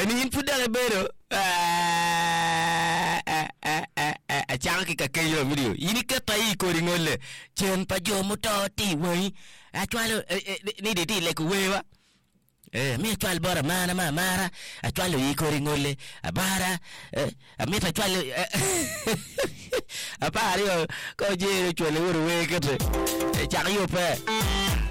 ni input da bero chang ka ke yo video ini ka tai ko ringole chen pa jo mo to ti we a chwalo ni de ti le ku we wa mi chwal bora mana mara a chwalo yi ko ringole a bara a mi ta chwalo a pari ko je chwalo we ke chang yo pe